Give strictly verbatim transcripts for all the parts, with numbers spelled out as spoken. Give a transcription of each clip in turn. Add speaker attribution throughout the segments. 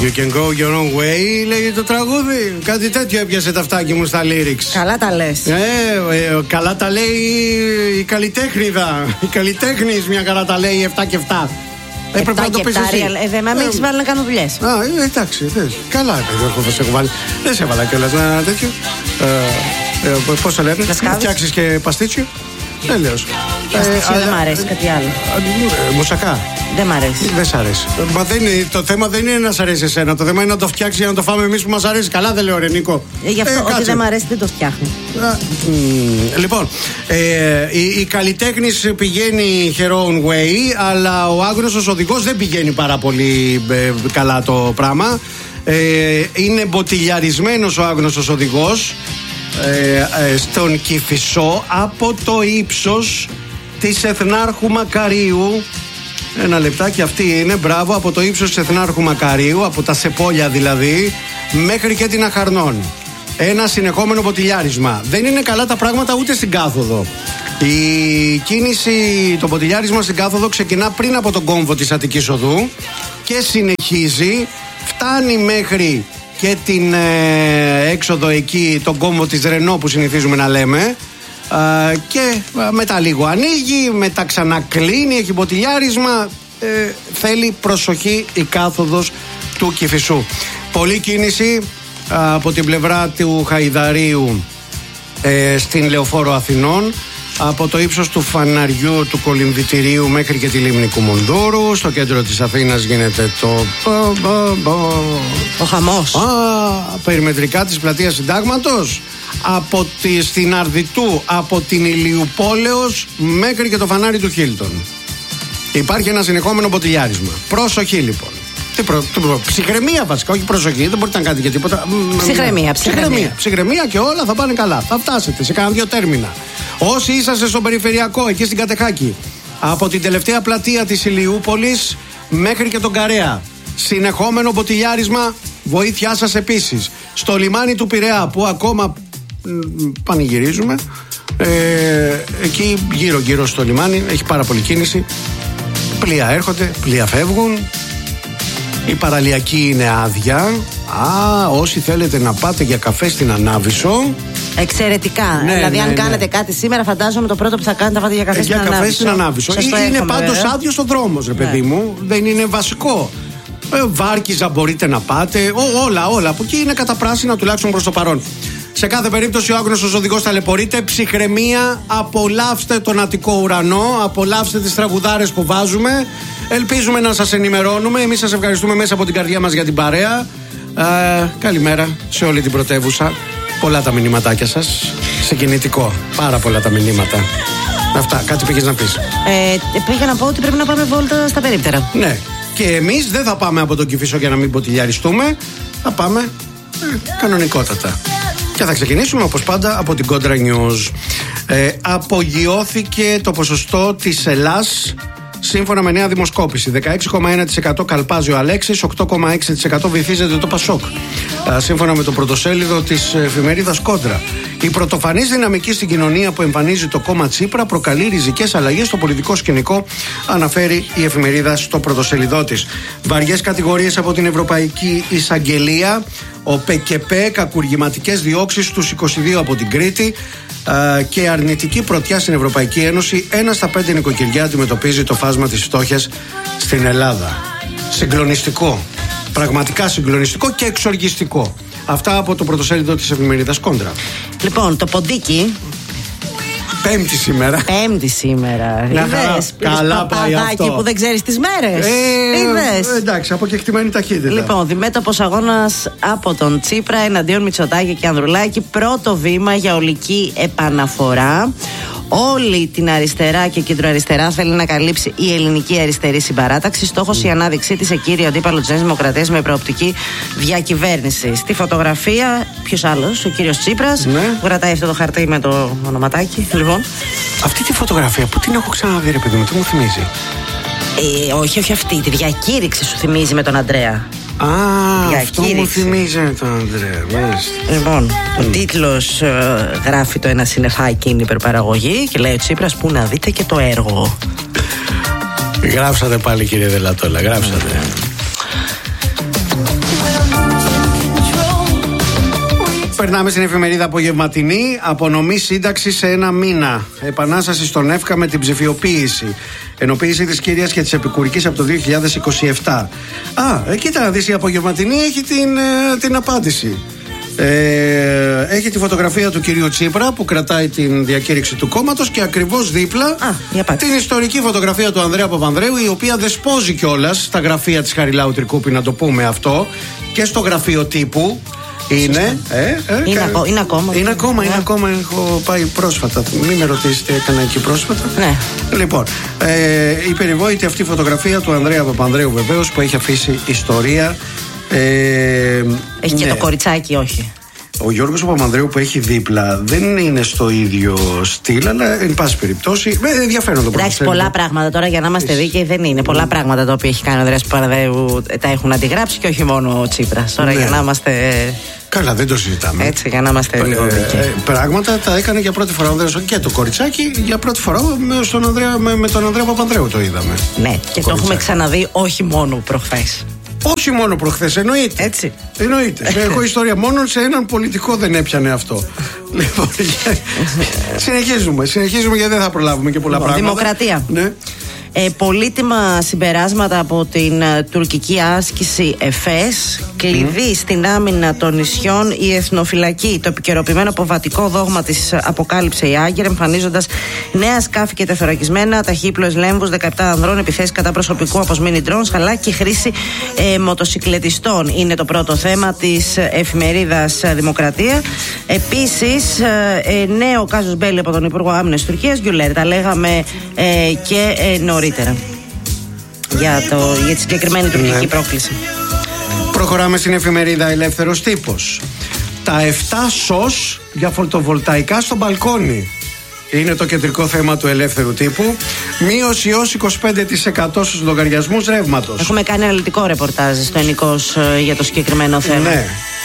Speaker 1: You can go your own way, λέει το τραγούδι. Κάτι τέτοιο έπιασε τα αυτάκι μου στα lyrics.
Speaker 2: Καλά τα λες.
Speaker 1: Ε, ε, καλά τα λέει η καλλιτέχνηδα. Η καλλιτέχνης μια καλά τα λέει εφτά και εφτά. Έπρεπε να το πεις εσύ.
Speaker 2: Ε, δεν με έχεις βάλει να κάνω δουλειές.
Speaker 1: Α, ε, εντάξει, θες. Καλά, δεν σε έχω βάλει. Δεν σε έβαλα κιόλας ένα τέτοιο. Ε, ε, πώς το λένε, να φτιάξεις και παστίτσιο. Τέλειος.
Speaker 2: Παστίτσιο δεν μ' αρέσει, κάτι άλλο.
Speaker 1: Μουσακά.
Speaker 2: Δεν μ' αρέσει.
Speaker 1: Δεν σ' αρέσει. Μα δεν είναι, το θέμα δεν είναι να σ' αρέσει εσένα. Το θέμα είναι να το φτιάξει για να το φάμε εμείς που μας αρέσει. Καλά δεν λέω, ρε Νίκο.
Speaker 2: Ε, γι' αυτό ε, ότι δεν μ' αρέσει δεν το φτιάχνω.
Speaker 1: Α, μ, λοιπόν, ε, η, η καλλιτέχνης πηγαίνει her own way, αλλά ο άγνωστος οδηγός δεν πηγαίνει πάρα πολύ ε, καλά το πράγμα. Ε, είναι μποτιλιαρισμένος ο άγνωστος οδηγός ε, ε, στον Κηφισό από το ύψος της Εθνάρχου Μακαρίου. Ένα λεπτάκι, αυτή είναι, μπράβο, από το ύψος της Εθνάρχου Μακαρίου, από τα Σεπόλια δηλαδή, μέχρι και την Αχαρνών. Ένα συνεχόμενο μποτιλιάρισμα. Δεν είναι καλά τα πράγματα ούτε στην κάθοδο. Η κίνηση, το μποτιλιάρισμα στην κάθοδο ξεκινά πριν από τον κόμβο της Αττικής Οδού και συνεχίζει, φτάνει μέχρι και την ε, έξοδο εκεί, τον κόμβο της Ρενό που συνηθίζουμε να λέμε. Uh, και uh, μετά λίγο ανοίγει, μετά ξανακλίνει, έχει μποτιλιάρισμα. Ε, θέλει προσοχή η κάθοδος του Κηφισού. Πολλή κίνηση uh, από την πλευρά του Χαϊδαρίου ε, στην Λεωφόρο Αθηνών, από το ύψος του φαναριού του Κολυμβητηρίου μέχρι και τη λίμνη Κουμουνδούρου. Στο κέντρο της Αθήνας γίνεται το
Speaker 2: ο χαμός.
Speaker 1: Α, περιμετρικά της πλατείας Συντάγματος, από τη, στην Αρδιτού, από την Ηλιουπόλεως μέχρι και το φανάρι του Χίλτον. Υπάρχει ένα συνεχόμενο μποτιλιάρισμα. Προσοχή λοιπόν. Τι προ, τι προ, ψυχραιμία βασικά, όχι προσοχή, δεν μπορείτε να κάνετε για τίποτα.
Speaker 2: Ψυχραιμία,
Speaker 1: ψυχραιμία. Ψυχραιμία και όλα θα πάνε καλά. Θα φτάσετε σε κάνα δύο τέρμινα. Όσοι είσαστε στο περιφερειακό, εκεί στην Κατεχάκη, από την τελευταία πλατεία της Ηλιούπολης μέχρι και τον Καρέα, συνεχόμενο μποτιλιάρισμα, βοήθειά σας επίσης. Στο λιμάνι του Πειραιά που ακόμα πανηγυρίζουμε, ε, εκεί γύρω γύρω στο λιμάνι έχει πάρα πολύ κίνηση. Πλοία έρχονται, πλοία φεύγουν. Η παραλιακή είναι άδεια. Α, όσοι θέλετε να πάτε για καφέ στην Ανάβησο.
Speaker 2: Εξαιρετικά.
Speaker 1: Ναι,
Speaker 2: δηλαδή,
Speaker 1: ναι,
Speaker 2: αν
Speaker 1: ναι.
Speaker 2: κάνετε κάτι σήμερα, φαντάζομαι το πρώτο που θα κάνετε θα πάτε για καφέ,
Speaker 1: για
Speaker 2: στην,
Speaker 1: καφέ
Speaker 2: Ανάβησο.
Speaker 1: στην Ανάβησο. Είναι πάντως άδειο ο δρόμος, ρε παιδί ναι. μου. Δεν είναι βασικό. Ε, Βάρκιζα μπορείτε να πάτε. Ό, όλα, όλα. Από εκεί είναι κατά πράσινα τουλάχιστον προς το παρόν. Σε κάθε περίπτωση ο άγνωστος οδηγός ταλαιπωρείται. Ψυχραιμία, απολαύστε τον Αττικό ουρανό, απολαύστε τις τραγουδάρες που βάζουμε. Ελπίζουμε να σας ενημερώνουμε. Εμείς σας ευχαριστούμε μέσα από την καρδιά μας για την παρέα. Ε, καλημέρα σε όλη την πρωτεύουσα. Πολλά τα μηνύματάκια σας. Σε κινητικό. Πάρα πολλά τα μηνύματα. Αυτά, κάτι πήγες να πεις.
Speaker 2: Ε, πήγα να πω ότι πρέπει να πάμε βόλτα στα περίπτερα.
Speaker 1: Ναι. Και εμείς δεν θα πάμε από τον Κηφισό για να μην μποτιλιαριστούμε. Θα πάμε ε, κανονικότατα. Και θα ξεκινήσουμε όπως πάντα από την Κόντρα News. Ε, απογειώθηκε το ποσοστό της Ελλάς σύμφωνα με νέα δημοσκόπηση. δεκαέξι κόμμα ένα τοις εκατό καλπάζει ο Αλέξης, οκτώ κόμμα έξι τοις εκατό βυθίζεται το Πασόκ. Ε, σύμφωνα με το πρωτοσέλιδο της εφημερίδας Κόντρα. Η πρωτοφανής δυναμική στην κοινωνία που εμφανίζει το κόμμα Τσίπρα προκαλεί ριζικές αλλαγές στο πολιτικό σκηνικό, αναφέρει η εφημερίδα στο πρωτοσέλιδό της. Βαριές κατηγορίες από την Ευρωπαϊκή Εισαγγελία, ο ΠΚΠ, κακουργηματικές διώξεις στους είκοσι δύο από την Κρήτη ε, και αρνητική πρωτιά στην Ευρωπαϊκή Ένωση. Ένα στα πέντε νοικοκυριά αντιμετωπίζει το φάσμα της φτώχειας στην Ελλάδα. Συγκλονιστικό. Πραγματικά συγκλονιστικό και εξοργιστικό. Αυτά από το πρωτοσέλιδο της εφημερίδας Κόντρα.
Speaker 2: Λοιπόν, το ποντίκι.
Speaker 1: Πέμπτη σήμερα.
Speaker 2: Πέμπτη σήμερα. Είδες,
Speaker 1: καλά πάει αυτό.
Speaker 2: Που δεν ξέρεις τις μέρες.
Speaker 1: Ε,
Speaker 2: Είδες.
Speaker 1: Εντάξει, αποκεκτημένη ταχύτητα.
Speaker 2: Λοιπόν, διμέτωπος αγώνας από τον Τσίπρα εναντίον Μητσοτάκη και Ανδρουλάκη. Πρώτο βήμα για ολική επαναφορά. Όλη την αριστερά και κεντροαριστερά θέλει να καλύψει η ελληνική αριστερή συμπαράταξη. Στόχος mm. η ανάδειξή της σε κύριο αντίπαλο της Νέας Δημοκρατίας με προοπτική διακυβέρνηση. Στη φωτογραφία, ποιος άλλος, ο κύριος Τσίπρας, ναι. που κρατάει αυτό το χαρτί με το ονοματάκι. Λοιπόν.
Speaker 1: Αυτή τη φωτογραφία που την έχω ξαναδεί, ρε παιδί μου, τι μου θυμίζει.
Speaker 2: Ε, όχι, όχι αυτή. Τη διακήρυξη σου θυμίζει με τον Αντρέα.
Speaker 1: Α, αυτό μου θυμίζει τον Αντρέα.
Speaker 2: Λοιπόν, mm. ο τίτλος ε, γράφει το ένα συννεφάκι είναι υπερπαραγωγή και λέει ο Τσίπρας που να δείτε και το έργο.
Speaker 1: Γράψατε πάλι, κύριε Δελατόλα, γράψατε. Περνάμε στην εφημερίδα Απογευματινή. Απονομή σύνταξη σε ένα μήνα. Επανάσταση στον ΕΦΚΑ με την ψηφιοποίηση. Ενοποίηση της κύριας και της επικουρικής από το δύο χιλιάδες είκοσι επτά. Α, κοίτα να δεις, η Απογευματινή έχει την, την απάντηση. Ε, έχει τη φωτογραφία του κυρίου Τσίπρα που κρατάει την διακήρυξη του κόμματος και ακριβώς δίπλα
Speaker 2: Α,
Speaker 1: την ιστορική φωτογραφία του Ανδρέα Παπανδρέου, η οποία δεσπόζει κιόλας στα γραφεία της Χαριλάου Τρικούπη, να το πούμε αυτό, και στο γραφείο τύπου. Είναι, ε, ε,
Speaker 2: είναι,
Speaker 1: κα...
Speaker 2: ακό, είναι ακόμα.
Speaker 1: Είναι ακόμα, είναι ακόμα. Έχω πάει πρόσφατα. Μην με ρωτήσετε, έκανα εκεί πρόσφατα.
Speaker 2: Ναι.
Speaker 1: Λοιπόν, ε, η περιβόητη αυτή φωτογραφία του Ανδρέα Παπανδρέου, βεβαίως, που έχει αφήσει ιστορία. Ε,
Speaker 2: έχει και ναι. το κοριτσάκι, όχι.
Speaker 1: Ο Γιώργος Παπανδρέου που έχει δίπλα δεν είναι στο ίδιο στυλ, αλλά εν πάση περιπτώσει ε, ενδιαφέρον το πράγμα.
Speaker 2: Εντάξει, πολλά πράγματα τώρα, για να είμαστε δίκαιοι, δεν είναι. Πολλά πράγματα τα οποία έχει κάνει ο Ανδρέας Παπανδρέου τα έχουν αντιγράψει και όχι μόνο ο Τσίπρας. Τώρα, ναι. για να είμαστε.
Speaker 1: Καλά, δεν το συζητάμε.
Speaker 2: Έτσι, για να είμαστε λίγο δίκαιοι.
Speaker 1: Ε, πράγματα τα έκανε για πρώτη φορά ο Ανδρέας, και το κοριτσάκι για πρώτη φορά με, στον Ανδρέα, με, με τον Ανδρέα Παπανδρέου το είδαμε.
Speaker 2: Ναι, και κοριτσάκι. Το έχουμε ξαναδεί όχι μόνο προχθές.
Speaker 1: Όχι μόνο προχθές, εννοείται.
Speaker 2: Έτσι.
Speaker 1: Εννοείται. Έχω ιστορία. Μόνο σε έναν πολιτικό δεν έπιανε αυτό. Λοιπόν, συνεχίζουμε. Συνεχίζουμε γιατί δεν θα προλάβουμε και πολλά
Speaker 2: λοιπόν,
Speaker 1: πράγματα.
Speaker 2: Δημοκρατία.
Speaker 1: Ναι.
Speaker 2: Ε, πολύτιμα συμπεράσματα από την uh, τουρκική άσκηση ΕΦΕΣ. Κλειδί mm. στην άμυνα των νησιών η εθνοφυλακή. Το επικαιροποιημένο αποβατικό δόγμα της αποκάλυψε η Άγκερ, εμφανίζοντας νέα σκάφη και τεθωρακισμένα, ταχύπλοες λέμβους, δεκαεπτά ανδρών, επιθέσεις κατά προσωπικού από mini drones, αλλά και χρήση ε, μοτοσυκλετιστών. Είναι το πρώτο θέμα της εφημερίδας Δημοκρατία. Επίσης, ε, ε, νέο κάζους μπέλι από τον Υπουργό Άμυνας Τουρκίας, Γκιουλέρ. Τα λέγαμε ε, και ε, νωρίτερα για, το, για τη συγκεκριμένη τουρκική ναι. πρόκληση.
Speaker 1: Προχωράμε στην εφημερίδα Ελεύθερος Τύπος. Τα εφτά σος για φωτοβολταϊκά στο μπαλκόνι είναι το κεντρικό θέμα του Ελεύθερου Τύπου. Μείωση ως είκοσι πέντε τοις εκατό στους λογαριασμούς ρεύματος.
Speaker 2: Έχουμε κάνει αναλυτικό ρεπορτάζ στο Ενικός για το συγκεκριμένο θέμα.
Speaker 1: Ναι.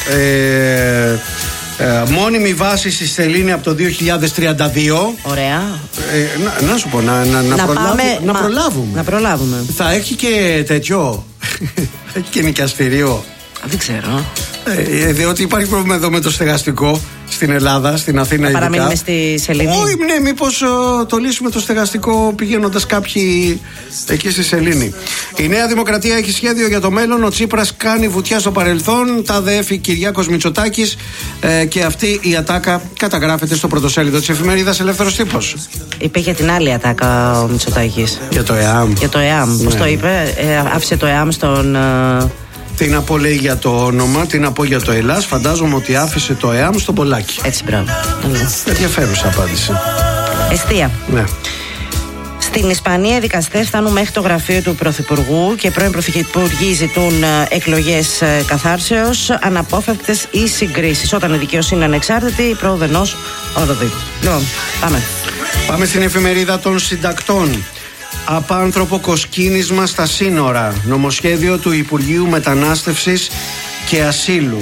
Speaker 1: Ε, ε, μόνιμη βάση στη Σελήνη από το δύο χιλιάδες τριάντα δύο.
Speaker 2: Ωραία.
Speaker 1: Ε, να, να σου πω, να, να, να,
Speaker 2: να,
Speaker 1: προλάβου,
Speaker 2: πάμε,
Speaker 1: να
Speaker 2: μα,
Speaker 1: προλάβουμε.
Speaker 2: Να προλάβουμε.
Speaker 1: Θα έχει και τέτοιο. Έχει και νοικιαστήριο.
Speaker 2: Δεν ξέρω.
Speaker 1: Ε, διότι υπάρχει πρόβλημα εδώ με το στεγαστικό στην Ελλάδα, στην Αθήνα ειδικά.
Speaker 2: Παραμείνουμε στη Σελήνη.
Speaker 1: Όχι, ναι, μήπως uh, το λύσουμε το στεγαστικό πηγαίνοντας κάποιοι εκεί στη Σελήνη. Η Νέα Δημοκρατία έχει σχέδιο για το μέλλον. Ο Τσίπρας κάνει βουτιά στο παρελθόν. Τα δέφει Κυριάκος Μητσοτάκης ε, και αυτή η ατάκα καταγράφεται στο πρωτοσέλιδο της εφημερίδας Ελεύθερος Τύπος.
Speaker 2: Είπε για την άλλη ατάκα ο Μητσοτάκης.
Speaker 1: Για το ΕΑΜ.
Speaker 2: Για το ΕΑΜ. Ναι. Πώς το είπε, ε, άφησε το ΕΑΜ στον. Ε...
Speaker 1: Τι να πω, λέει, για το όνομα, τι να πω για το Ελλάς. Φαντάζομαι ότι άφησε το ΕΑΜ στον Πολάκη.
Speaker 2: Έτσι, μπράβο.
Speaker 1: Ενδιαφέρουσα απάντηση.
Speaker 2: Εστία.
Speaker 1: Ναι.
Speaker 2: Στην Ισπανία οι δικαστές φτάνουν μέχρι το γραφείο του Πρωθυπουργού και πρώην Πρωθυπουργοί ζητούν εκλογές καθάρσεως, αναπόφευκτες ή συγκρίσεις. Όταν η δικαιοσύνη είναι ανεξάρτητη, προοδενός οδοδεί. Λοιπόν, πάμε.
Speaker 1: Πάμε στην εφημερίδα των συντακτών. Απάνθρωπο κοσκίνισμα στα σύνορα. Νομοσχέδιο του Υπουργείου Μετανάστευσης και Ασύλου.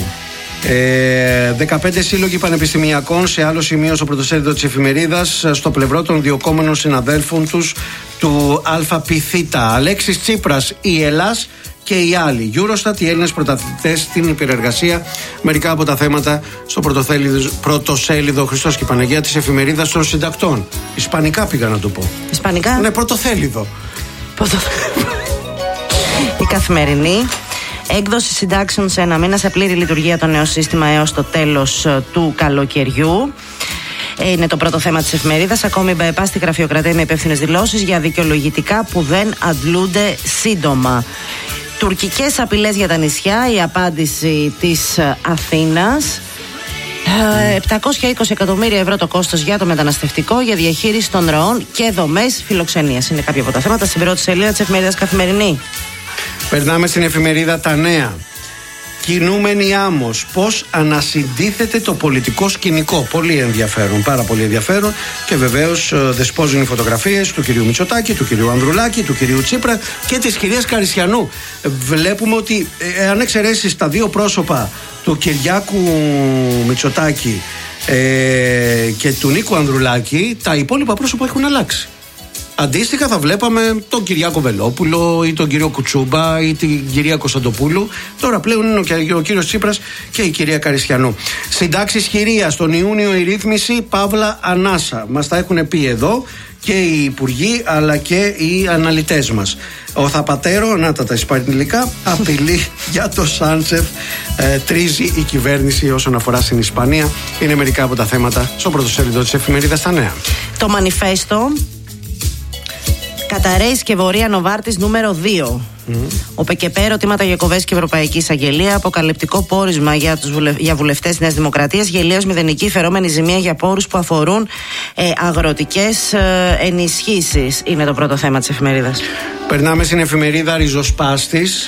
Speaker 1: Ε, δεκαπέντε σύλλογοι πανεπιστημιακών σε άλλο σημείο στο πρωτοσέλιδο της εφημερίδας, στο πλευρό των διοκόμενων συναδέλφων τους του ΑΠΘ. Αλέξης Τσίπρας, η Ελλάς και οι άλλοι. Eurostat, οι Έλληνες πρωταθλητές στην υπερεργασία. Μερικά από τα θέματα στο πρωτοσέλιδο Χριστός και Παναγία της εφημερίδας των συντακτών. Ισπανικά πήγα να το πω.
Speaker 2: Ισπανικά?
Speaker 1: Ναι, πρωτοθέλιδο.
Speaker 2: Η Καθημερινή. Έκδοση συντάξεων σε ένα μήνα, σε πλήρη λειτουργία το νέο σύστημα έως το τέλος του καλοκαιριού. Είναι το πρώτο θέμα της εφημερίδας. Ακόμη μπαεπά στη γραφειοκρατία με υπεύθυνες δηλώσεις για δικαιολογητικά που δεν αντλούνται σύντομα. Τουρκικές απειλές για τα νησιά, η απάντηση της Αθήνας. επτακόσια είκοσι εκατομμύρια ευρώ το κόστος για το μεταναστευτικό, για διαχείριση των ροών και δομές φιλοξενίας. Είναι κάποια από τα θέματα στην πρώτη σελίδα της εφημερίδας Καθημερινή.
Speaker 1: Περνάμε στην εφημερίδα Τα Νέα. Κινούμενη άμμος. Πώς ανασυντίθεται το πολιτικό σκηνικό. Πολύ ενδιαφέρον, πάρα πολύ ενδιαφέρον. Και βεβαίως δεσπόζουν οι φωτογραφίες του κυρίου Μητσοτάκη, του κυρίου Ανδρουλάκη, του κυρίου Τσίπρα και της κυρίας Καρισιανού. Βλέπουμε ότι, ε, αν εξαιρέσεις τα δύο πρόσωπα του Κυριάκου Μητσοτάκη ε, και του Νίκου Ανδρουλάκη, τα υπόλοιπα πρόσωπα έχουν αλλάξει. Αντίστοιχα θα βλέπαμε τον Κυριάκο Βελόπουλο ή τον κύριο Κουτσούμπα ή την κυρία Κωνσταντοπούλου. Τώρα πλέον είναι ο κύριος Τσίπρας και η κυρία Καριστιανού. Συντάξεις χειρίας, τον Ιούνιο η ρύθμιση παύλα ανάσα. Μας τα έχουν πει εδώ και οι υπουργοί αλλά και οι αναλυτές μας. Ο Θαπατέρο, να τα τα ισπανιλικά, απειλεί για το Σάντσεφ. Ε, τρίζει η κυβέρνηση όσον αφορά στην Ισπανία. Είναι μερικά από τα θέματα στο πρωτοσέλιδο της εφημερίδας Τα Νέα.
Speaker 2: Το μανιφέστο. Καταραίει και Βορεία Νοβάρτης νούμερο δύο. Mm. Ο ΠΚΠ, ερωτήματα για κοβές και Ευρωπαϊκή Εισαγγελία. Αποκαλυπτικό πόρισμα για, τους βουλευ... για βουλευτές της Νέας Δημοκρατίας. Γελίως μηδενική φερόμενη ζημία για πόρους που αφορούν ε, αγροτικές ε, ενισχύσεις. Είναι το πρώτο θέμα της εφημερίδας.
Speaker 1: Περνάμε στην εφημερίδα Ριζοσπάστης.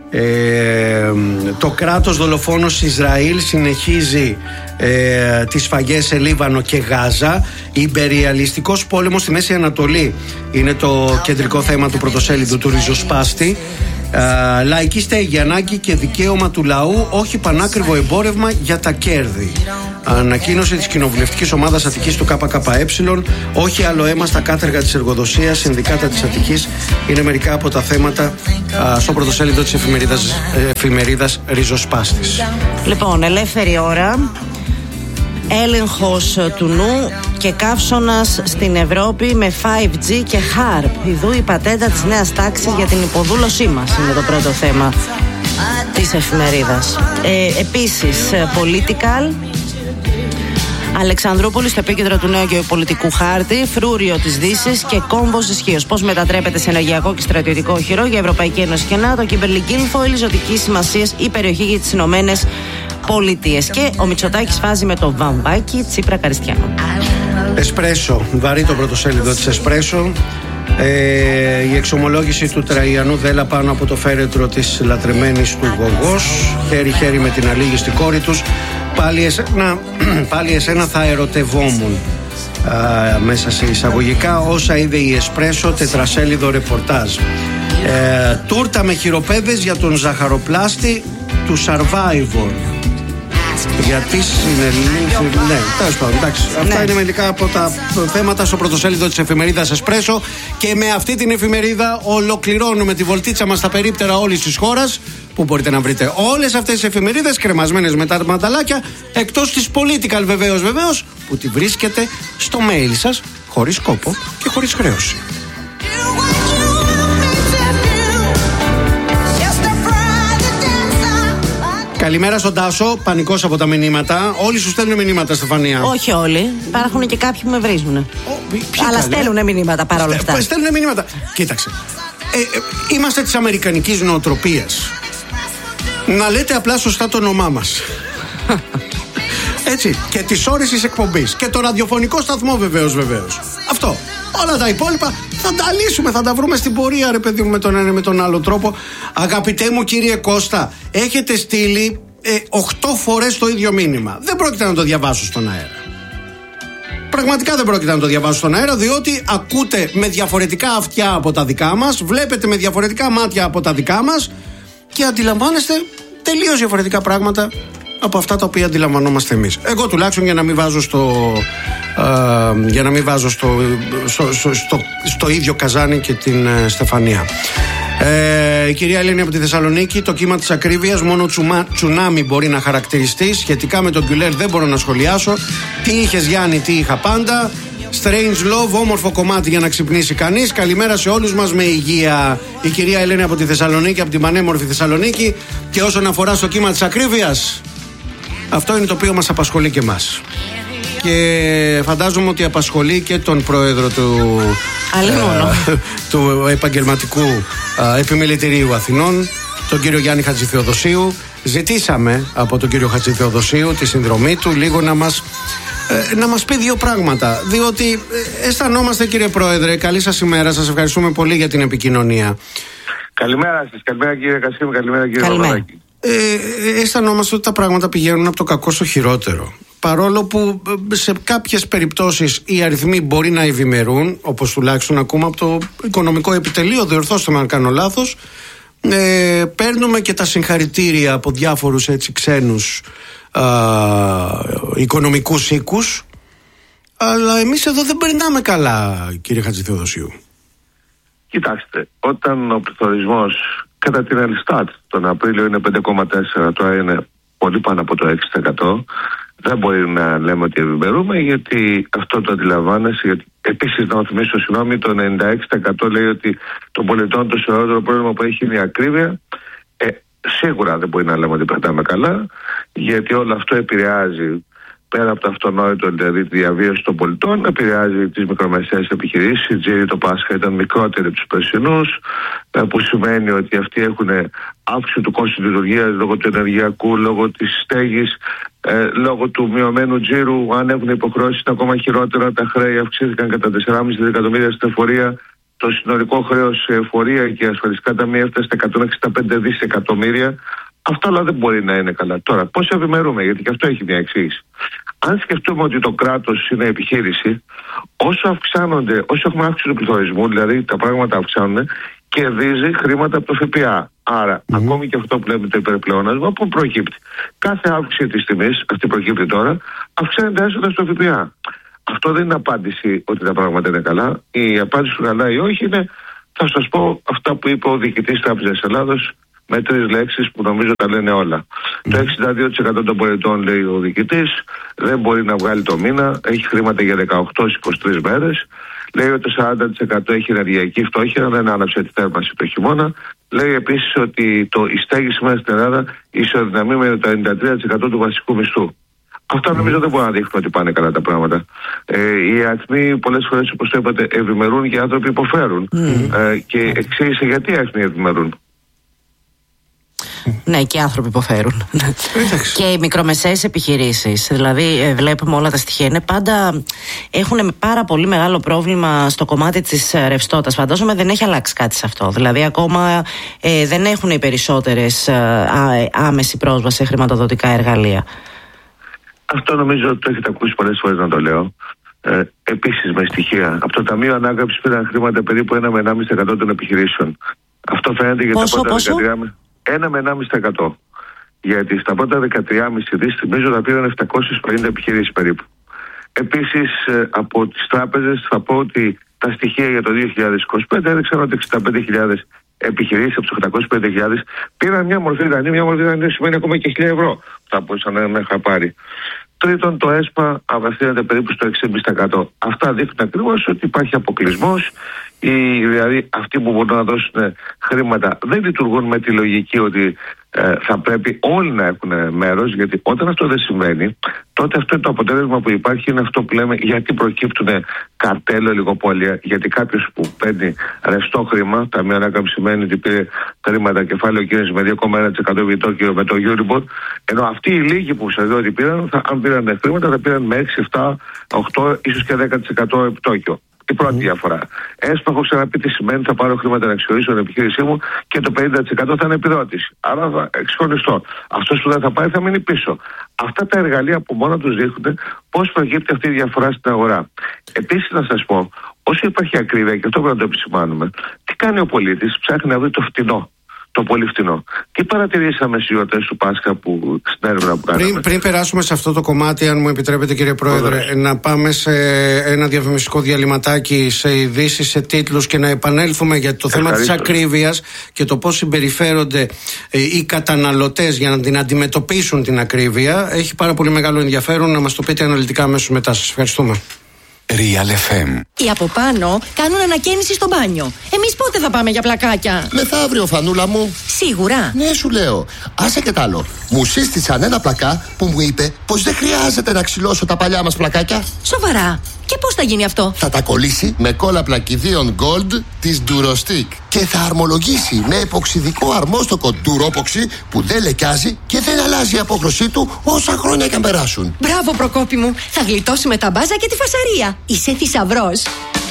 Speaker 1: Ε, το κράτος δολοφόνος Ισραήλ συνεχίζει ε, τις σφαγές σε Λίβανο και Γάζα. Ιμπεριαλιστικός πόλεμος στη Μέση Ανατολή είναι το κεντρικό θέμα του πρωτοσέλιδου του Ριζοσπάστη. Ε, λαϊκή στέγη, ανάγκη και δικαίωμα του λαού, όχι πανάκριβο εμπόρευμα για τα κέρδη. Ανακοίνωση της κοινοβουλευτικής ομάδας Αττικής του ΚΚΕ. Όχι άλλο αίμα στα κάτεργα της εργοδοσίας. Συνδικάτα της Αττικής είναι μερικά από τα θέματα α, στο πρωτοσέλιδο της εφημερίδας, εφημερίδας Ριζοσπάστης.
Speaker 2: Λοιπόν, ελεύθερη ώρα. Έλεγχος του νου και καύσωνας στην Ευρώπη με φάιβ τζι και χάρπ. Ιδού η πατέντα της νέας τάξης για την υποδούλωσή μας είναι το πρώτο θέμα της εφημερίδας. Ε, επίσης, political. Αλεξανδρούπολη στο επίκεντρο του νέου γεωπολιτικού χάρτη, φρούριο της Δύσης και κόμβος ισχύως. Πώς μετατρέπεται σε ενεργειακό και στρατιωτικό οχυρό για Ευρωπαϊκή Ένωση και ΝΑΤΟ, Κίμπερλι Γκίλφοιλ, ζωτική σημασία η περιοχή για τις Ηνωμένες Πολιτείες. Και ο Μητσοτάκης φάζει με το βαμβάκι Τσίπρα Καριστιανού.
Speaker 1: Εσπρέσο, βαρύ το πρωτοσέλιδο της Εσπρέσο. Ε, η εξομολόγηση του Τραϊανού Δέλα πάνω από το φέρετρο της λατρεμένης του Γογός, χέρι-χέρι με την αλήγιστη κόρη τους. Πάλι εσένα, πάλι εσένα θα ερωτευόμουν. Α, μέσα σε εισαγωγικά όσα είδε η Εσπρέσο, τετρασέλιδο ρεπορτάζ. Ε, τούρτα με χειροπέδες για τον ζαχαροπλάστη του Survivor. Γιατί συνελήφθη. Ναι, τέλος πάντων. Εντάξει. Αυτά ναι. είναι μερικά από τα θέματα στο πρωτοσέλιδο της εφημερίδας Εσπρέσο. Και με αυτή την εφημερίδα ολοκληρώνουμε τη βολτίτσα μας στα περίπτερα όλης της χώρας. Που μπορείτε να βρείτε όλες αυτές τις εφημερίδες κρεμασμένες με τα ματαλάκια. Εκτός της Political βεβαίως, βεβαίως, που τη βρίσκετε στο mail σας, χωρίς κόπο και χωρίς χρέωση. Καλημέρα στον Τάσο, πανικός από τα μηνύματα. Όλοι σου στέλνουν μηνύματα, Στεφανία.
Speaker 2: Όχι όλοι. Υπάρχουν και κάποιοι που με βρίζουν. Αλλά στέλνουν μηνύματα παρόλα αυτά.
Speaker 1: Στέλνουν μηνύματα. Κοίταξε. Ε, ε, είμαστε της αμερικανικής νοοτροπίας. Να λέτε απλά σωστά το όνομά μας. Έτσι. Και τις ώρες της εκπομπής. Και το ραδιοφωνικό σταθμό βεβαίως, βεβαίως. Αυτό. Όλα τα υπόλοιπα θα τα λύσουμε, θα τα βρούμε στην πορεία, ρε παιδί μου, με τον ένα με τον άλλο τρόπο. Αγαπητέ μου κύριε Κώστα, έχετε στείλει ε, οχτώ φορές το ίδιο μήνυμα. Δεν πρόκειται να το διαβάσω στον αέρα. Πραγματικά δεν πρόκειται να το διαβάσω στον αέρα, διότι ακούτε με διαφορετικά αυτιά από τα δικά μας, βλέπετε με διαφορετικά μάτια από τα δικά μας και αντιλαμβάνεστε τελείως διαφορετικά πράγματα από αυτά τα οποία αντιλαμβανόμαστε εμείς. Εγώ τουλάχιστον για να μην βάζω στο, ε, για να μην βάζω στο, στο, στο, στο, στο ίδιο καζάνι και την ε, Στεφανία. Ε, η κυρία Ελένη από τη Θεσσαλονίκη, το κύμα της ακρίβειας, μόνο τσουμα, τσουνάμι μπορεί να χαρακτηριστεί. Σχετικά με τον Γκουλέρ δεν μπορώ να σχολιάσω. Τι είχες Γιάννη, τι είχα πάντα. Strange Love, όμορφο κομμάτι για να ξυπνήσει κανείς. Καλημέρα σε όλους μας με υγεία. Η κυρία Ελένη από τη Θεσσαλονίκη, από την πανέμορφη Θεσσαλονίκη. Και όσον αφορά στο κύμα της ακρίβειας, αυτό είναι το οποίο μας απασχολεί και εμάς. Και φαντάζομαι ότι απασχολεί και τον πρόεδρο του, ε, του επαγγελματικού ε, επιμελητηρίου Αθηνών, τον κύριο Γιάννη Χατζηθεοδοσίου. Ζητήσαμε από τον κύριο Χατζηθεοδοσίου τη συνδρομή του λίγο να μας, ε, να μας πει δύο πράγματα. Διότι ε, αισθανόμαστε, κύριε Πρόεδρε, καλή σας ημέρα, σας ευχαριστούμε πολύ για την επικοινωνία.
Speaker 3: Καλημέρα σας, καλημέρα κύριε Κασίμου, καλημέρα κύριε Παπαδάκη.
Speaker 1: Ε, αισθανόμαστε ότι τα πράγματα πηγαίνουν από το κακό στο χειρότερο. Παρόλο που σε κάποιες περιπτώσεις οι αριθμοί μπορεί να ευημερούν, όπως τουλάχιστον ακούμε από το οικονομικό επιτελείο, διορθώστε με αν κάνω λάθος, ε, παίρνουμε και τα συγχαρητήρια από διάφορους έτσι ξένους α, οικονομικούς οίκους, αλλά εμείς εδώ δεν περνάμε καλά, κύριε Χατζηθεοδοσίου.
Speaker 3: Κοιτάξτε, όταν ο πληθωρισμός κατά την Ελστάτ τον Απρίλιο είναι πέντε κόμμα τέσσερα, τώρα είναι πολύ πάνω από το έξι τοις εκατό, δεν μπορεί να λέμε ότι ευημερούμε, γιατί αυτό το αντιλαμβάνεσαι. Γιατί επίσης, να θυμίσω, συγγνώμη, το ενενήντα έξι τοις εκατό λέει ότι των πολιτών το σοβαρότερο πρόβλημα που έχει είναι η ακρίβεια. Ε, σίγουρα δεν μπορεί να λέμε ότι περνάμε καλά, γιατί όλο αυτό επηρεάζει, πέρα από το αυτονόητο, δηλαδή τη διαβίωση των πολιτών, επηρεάζει τις μικρομεσαίες επιχειρήσεις. Η τζίρη το Πάσχα ήταν μικρότερη από τους περσινούς, που σημαίνει ότι αυτοί έχουν αύξηση του κόστου λειτουργίας λόγω του ενεργειακού, λόγω της στέγης, ε, λόγω του μειωμένου τζίρου. Αν έχουν υποχρεώσεις, είναι ακόμα χειρότερα. Τα χρέη αυξήθηκαν κατά τέσσερα κόμμα πέντε δισεκατομμύρια στην εφορία. Το συνολικό χρέος σε εφορία και ασφαλιστικά ταμεία έφτασε στα εκατόν εξήντα πέντε δισεκατομμύρια. Αυτό όλα δεν μπορεί να είναι καλά. Τώρα, πώς ευημερούμε, γιατί και αυτό έχει μια εξήγηση. Αν σκεφτούμε ότι το κράτος είναι επιχείρηση, όσο αυξάνονται, όσο έχουμε αύξηση του πληθωρισμού, δηλαδή τα πράγματα αυξάνουν, κερδίζει χρήματα από το ΦΠΑ. Άρα, mm-hmm. ακόμη και αυτό που λέμε το υπερπλεόνασμα, πού προκύπτει? Κάθε αύξηση της τιμής, αυτή προκύπτει τώρα, αυξάνει τα έσοδα στο ΦΠΑ. Αυτό δεν είναι απάντηση ότι τα πράγματα είναι καλά. Η απάντηση του καλά ή όχι είναι, θα σας πω αυτά που είπε ο διοικητής Τράπεζας Ελλάδος, με τρεις λέξεις που νομίζω τα λένε όλα. Mm. Το εξήντα δύο τοις εκατό των πολιτών, λέει ο διοικητής, δεν μπορεί να βγάλει το μήνα, έχει χρήματα για δεκαοκτώ είκοσι τρεις μέρες. Λέει ότι το σαράντα τοις εκατό έχει ενεργειακή φτώχεια, δεν άναψε τη θέρμανση το χειμώνα. Λέει επίσης ότι το, η στέγη σήμερα στην Ελλάδα ισοδυναμεί με το ενενήντα τρία τοις εκατό του βασικού μισθού. Αυτά νομίζω δεν μπορούν να δείχνουν ότι πάνε καλά τα πράγματα. Ε, οι αριθμοί πολλές φορές, όπως το είπατε, ευημερούν και οι άνθρωποι υποφέρουν. Mm. Ε, και εξήγησε γιατί οι αριθμοί ευημερούν.
Speaker 2: Ναι, και οι άνθρωποι υποφέρουν. Και οι μικρομεσαίες επιχειρήσεις. Δηλαδή, βλέπουμε όλα τα στοιχεία. Είναι πάντα. Έχουν πάρα πολύ μεγάλο πρόβλημα στο κομμάτι της ρευστότητας. Φαντάζομαι δεν έχει αλλάξει κάτι σε αυτό. Δηλαδή, ακόμα ε, δεν έχουν οι περισσότερες ε, άμεση πρόσβαση σε χρηματοδοτικά εργαλεία.
Speaker 3: Αυτό νομίζω ότι το έχετε ακούσει πολλές φορές να το λέω. Ε, επίσης, με στοιχεία. Από το Ταμείο Ανάκαμψης πήραν χρήματα περίπου ένα με ενάμιση τοις εκατό των επιχειρήσεων. Αυτό φαίνεται για
Speaker 2: πόσο,
Speaker 3: τα πρώτα
Speaker 2: πόσο?
Speaker 3: δεκατρία. ένα με ενάμιση τοις εκατό. Γιατί στα πρώτα δεκατρία κόμμα πέντε δις νομίζω θα πήραν επτακόσιες πενήντα επιχειρήσεις περίπου. Επίσης, από τις τράπεζες θα πω ότι τα στοιχεία για το δύο χιλιάδες είκοσι πέντε έδειξαν ότι εξήντα πέντε χιλιάδες επιχειρήσεις από τους οχτακόσιες πενήντα χιλιάδες πήραν μια μορφή δανείου. Μια μορφή δανείου σημαίνει ακόμα και χίλια ευρώ που θα μπορούσαν να είχαν πάρει. Τρίτον, το ΕΣΠΑ αυξάνεται περίπου στο έξι κόμμα πέντε τοις εκατό. Αυτά δείχνουν ακριβώς ότι υπάρχει αποκλεισμός. Οι, δηλαδή αυτοί που μπορούν να δώσουν χρήματα δεν λειτουργούν με τη λογική ότι ε, θα πρέπει όλοι να έχουν μέρος, γιατί όταν αυτό δεν συμβαίνει, τότε αυτό είναι το αποτέλεσμα που υπάρχει, είναι αυτό που λέμε γιατί προκύπτουν καρτέλ, ολιγοπόλια, γιατί κάποιος που παίρνει ρευστό χρήμα, ταμείο ανάκαμψη σημαίνει ότι πήρε χρήματα κεφάλαιο κίνηση με δύο κόμμα ένα τοις εκατό επιτόκιο με το Euribor, ενώ αυτοί οι λίγοι που σας λέω ότι πήραν, θα, αν πήραν χρήματα θα πήραν με έξι, επτά, οκτώ, ίσως και δέκα τοις εκατό επιτόκιο. Η πρώτη mm. διαφορά. Έσπα, έχω ξαναπεί τι σημαίνει, θα πάρω χρήματα να αξιοποιήσω την επιχείρησή μου και το πενήντα τοις εκατό θα είναι επιδότηση. Άρα θα εξχωριστώ. Αυτό που δεν θα πάει θα μείνει πίσω. Αυτά τα εργαλεία που μόνο του δείχνουν πώς προκύπτει αυτή η διαφορά στην αγορά. Επίσης, να σας πω, όσο υπάρχει ακρίβεια, και αυτό πρέπει να το επισημάνουμε, τι κάνει ο πολίτης, ψάχνει να βρει το φτηνό. Το πολύ φτηνό. Τι παρατηρήσαμε στις γιορτές του Πάσχα που, στην έρευνα που κάναμε?
Speaker 1: Πριν, πριν περάσουμε σε αυτό το κομμάτι, αν μου επιτρέπετε, κύριε Πρόεδρε, Ωραία. να πάμε σε ένα διαφημιστικό διαλυματάκι, σε ειδήσεις, σε τίτλους και να επανέλθουμε για το θέμα της ακρίβειας και το πώς συμπεριφέρονται ε, οι καταναλωτές για να την αντιμετωπίσουν την ακρίβεια. Έχει πάρα πολύ μεγάλο ενδιαφέρον να μας το πείτε αναλυτικά αμέσως μετά. Σας ευχαριστούμε.
Speaker 4: Real εφ εμ.
Speaker 5: Οι από πάνω κάνουν ανακαίνιση στο μπάνιο. Εμείς πότε θα πάμε για πλακάκια?
Speaker 6: Μεθαύριο, Φανούλα μου.
Speaker 5: Σίγουρα?
Speaker 6: Ναι, σου λέω. Άσε και τ' άλλο. Μου σύστησαν ένα πλακά που μου είπε πως δεν χρειάζεται να ξυλώσω τα παλιά μας πλακάκια.
Speaker 5: Σοβαρά? Και πώς θα γίνει αυτό?
Speaker 6: Θα τα κολλήσει με κόλλα πλακιδίων Gold της Durostick και θα αρμολογήσει με εποξιδικό αρμόστοκο Duropoxy που δεν λεκιάζει και δεν αλλάζει η απόχρωσή του όσα χρόνια και αν περάσουν.
Speaker 5: Μπράβο, Προκόπη μου. Θα γλιτώσουμε τα μπάζα και τη φασαρία. Είσαι θησαυρός.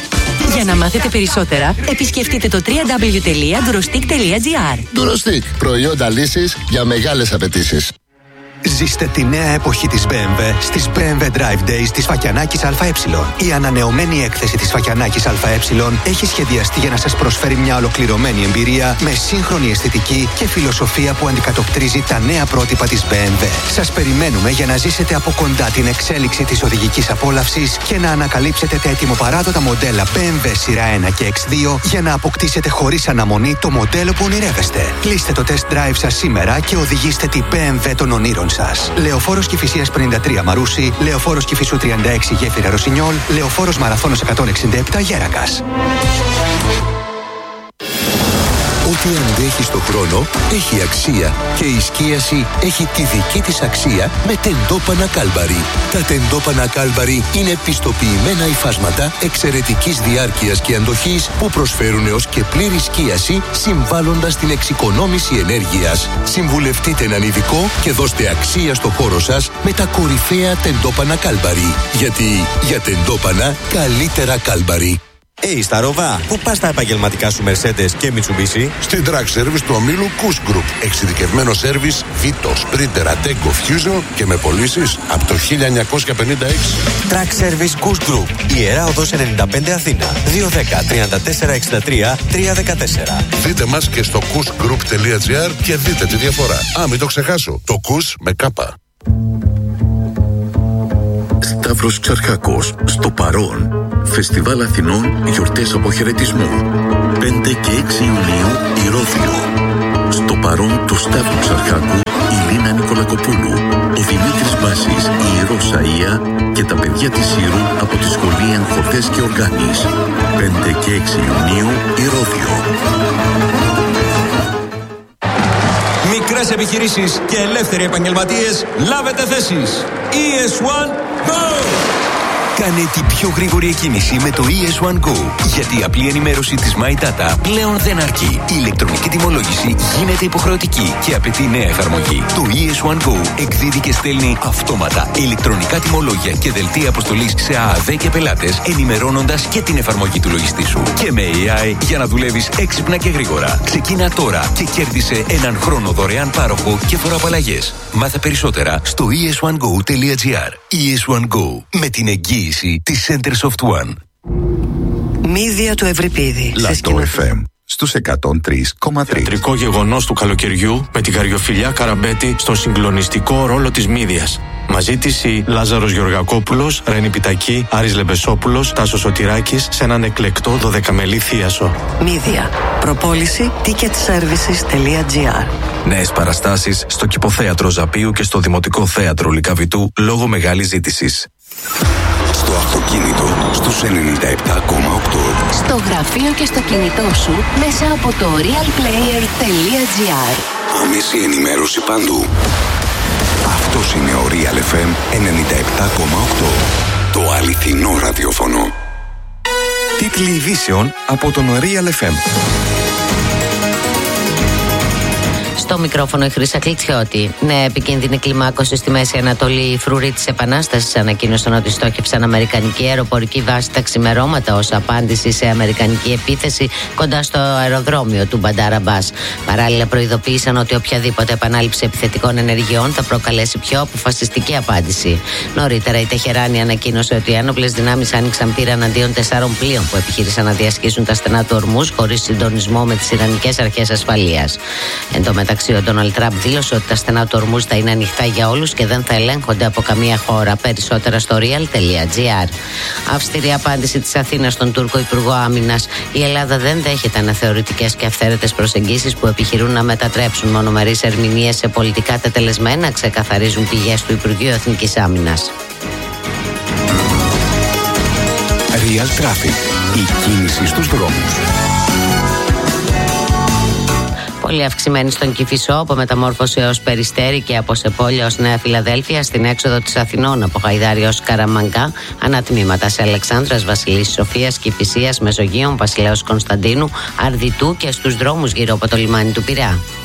Speaker 5: Για να μάθετε περισσότερα, επισκεφτείτε το double-u double-u double-u τελεία durostick τελεία gr.
Speaker 6: Durostick. Προϊόντα λύσης για μεγάλες απαιτήσεις.
Speaker 7: Ζήστε τη νέα εποχή της μπι εμ ντάμπλιου στις μπι εμ ντάμπλιου Drive Days της Φακιανάκης ΑΕ. Η ανανεωμένη έκθεση της Φακιανάκης ΑΕ έχει σχεδιαστεί για να σας προσφέρει μια ολοκληρωμένη εμπειρία με σύγχρονη αισθητική και φιλοσοφία που αντικατοπτρίζει τα νέα πρότυπα της μπι εμ ντάμπλιου. Σας περιμένουμε για να ζήσετε από κοντά την εξέλιξη της οδηγικής απόλαυσης και να ανακαλύψετε τα ετοιμοπαράδοτα μοντέλα μπι εμ ντάμπλιου Σειρά ένα και εξ δύο για να αποκτήσετε χωρίς αναμονή το μοντέλο που ονειρεύεστε. Κλείστε το test drive σας σήμερα και οδηγήστε την μπι εμ ντάμπλιου των ονείρων σας. Λεωφόρος Κηφισίας πενήντα τρία Μαρούσι, Λεωφόρος Κηφισού τριάντα έξι Γέφυρα Ρωσινιόλ, Λεωφόρος Μαραθώνος εκατόν εξήντα επτά Γέρακας.
Speaker 8: Ό,τι αντέχει στο χρόνο έχει αξία και η σκίαση έχει τη δική της αξία με τεντόπανα Κάλμπαρι. Τα τεντόπανα Κάλμπαρι είναι πιστοποιημένα υφάσματα εξαιρετικής διάρκειας και αντοχής που προσφέρουν έως και πλήρη σκίαση συμβάλλοντας στην εξοικονόμηση ενέργειας. Συμβουλευτείτε έναν ειδικό και δώστε αξία στο χώρο σας με τα κορυφαία τεντόπανα Κάλμπαρι. Γιατί για τεντόπανα καλύτερα Κάλμπαρι.
Speaker 9: Hey, στα Ροβά, πού πας τα επαγγελματικά σου Mercedes και Mitsubishi?
Speaker 10: Στην Track Service του ομίλου Kuss Group. Εξειδικευμένο σέρβις Vito, Sprinter, Ateco, Fusion και με πωλήσεις από το χίλια εννιακόσια πενήντα έξι.
Speaker 9: Track Service Kuss Group. Ιερά Οδός ενενήντα πέντε Αθήνα. δύο ένα μηδέν, τρία τέσσερα έξι τρία, τρία ένα τέσσερα.
Speaker 10: Δείτε μας και στο kussgroup τελεία gr και δείτε τη διαφορά. Α, μην το ξεχάσω. Το Kuss με κάπα.
Speaker 11: Σταύρος Ξαρχάκος, στο παρόν. Φεστιβάλ Αθηνών, γιορτές αποχαιρετισμού. πέντε και έξι Ιουνίου, Ηρώδειο. Στο παρόν του Σταύρου Ξαρχάκου, η Λίνα Νικολακοπούλου, ο Δημήτρης Μπάσης, η Ηρώσα Ία και τα παιδιά της Ήρου από τη Σχολή Εγχορδές και Οργάνης. πέντε και έξι Ιουνίου, Ηρώδειο.
Speaker 12: Μικρές επιχειρήσεις και ελεύθεροι επαγγελματίες, λάβετε θέσεις. ι ες ουάν Go!
Speaker 7: Κάνε την πιο γρήγορη εκκίνηση με το ι ες ουάν Go. Γιατί η απλή ενημέρωση της My Data πλέον δεν αρκεί. Η ηλεκτρονική τιμολόγηση γίνεται υποχρεωτική και απαιτεί νέα εφαρμογή. Το ι ες ουάν Go εκδίδει και στέλνει αυτόματα ηλεκτρονικά τιμολόγια και δελτία αποστολής σε ΑΑΔ και πελάτες, ενημερώνοντας και την εφαρμογή του λογιστή σου. Και με έι άι για να δουλεύεις έξυπνα και γρήγορα. Ξεκίνα τώρα και κέρδισε έναν χρόνο δωρεάν πάροχο και φοροαπαλλαγές. Μάθε περισσότερα στο ι ες ουάν γκο τελεία gr. ι ες ουάν Go, με την εγγύηση της Centersoft One.
Speaker 13: Μύδια του Ευρυπίδη.
Speaker 14: Λατό εφ εμ στους εκατόν τρία κόμμα τρία.
Speaker 15: Θεατρικό γεγονός του καλοκαιριού με την Καριοφιλιά Καραμπέτη στον συγκλονιστικό ρόλο της Μύδιας. Μαζί της η Λάζαρος Γεωργακόπουλος, Ρένη Πιτακή, Άρης Λεμπεσόπουλος, Τάσος Σωτηράκης σε έναν εκλεκτό δωδεκαμελή θίασο.
Speaker 13: Μύδια. Προπόληση ticket services τελεία gr.
Speaker 16: Νέες παραστάσεις στο Κηποθέατρο Ζαπίου και στο Δημοτικό Θέατρο Λυκαβητού λόγω μεγάλης ζήτησης.
Speaker 4: Στο αυτοκίνητο στους ενενήντα επτά κόμμα οκτώ.
Speaker 5: Στο γραφείο και στο κινητό σου μέσα από το realplayer τελεία gr.
Speaker 4: Άμεση ενημέρωση παντού. Αυτός είναι ο Real εφ εμ ενενήντα επτά κόμμα οκτώ. Το αληθινό ραδιόφωνο.
Speaker 16: Τίτλοι ειδήσεων από τον Real εφ εμ.
Speaker 2: Στο μικρόφωνο η Χρύσα Κλητσιώτη. Νέα επικίνδυνη κλιμάκωση στη Μέση Ανατολή. Οι φρουροί της Επανάστασης ανακοίνωσαν ότι στόχευσαν αμερικανική αεροπορική βάση τα ξημερώματα ως απάντηση σε αμερικανική επίθεση κοντά στο αεροδρόμιο του Μπαντάρ Αμπάς. Παράλληλα, προειδοποίησαν ότι οποιαδήποτε επανάληψη επιθετικών ενεργειών θα προκαλέσει πιο αποφασιστική απάντηση. Νωρίτερα, η Τεχεράνη ανακοίνωσε ότι οι ένοπλες δυνάμεις άνοιξαν πύρα εναντίον τεσσάρων πλοίων που επιχείρησαν να διασχίσουν τα στενά του Ορμούζ χωρίς συντονισμό με τις Ιρανικές αρχές ασφαλείας. Εν τω μεταξύ, ο Ντόναλντ Τραμπ δήλωσε ότι τα στενά του Ορμούζ θα είναι ανοιχτά για όλους και δεν θα ελέγχονται από καμία χώρα. Περισσότερα στο real τελεία gr. Αυστηρή απάντηση της Αθήνας στον Τούρκο Υπουργό Άμυνας. Η Ελλάδα δεν δέχεται αναθεωρητικές και αυθαίρετες προσεγγίσεις που επιχειρούν να μετατρέψουν μονομερείς ερμηνείες σε πολιτικά τετελεσμένα, ξεκαθαρίζουν πηγές του Υπουργείου Εθνικής Άμυνας.
Speaker 4: Real Traffic. Η κίνηση στους δρόμους.
Speaker 2: Πολύ αυξημένη στον Κηφισό, από Μεταμόρφωση έως Περιστέρι και από Σεπόλια ως Νέα Φιλαδέλφια, στην έξοδο της Αθηνών από Γαϊδάρι ως Καραμαγκά, ανατμήματα σε Αλεξάνδρας, Βασιλής Σοφίας, Κηφισίας, Μεσογείων, Βασιλέως Κωνσταντίνου, Αρδιτού και στους δρόμους γύρω από το λιμάνι του Πειραιά.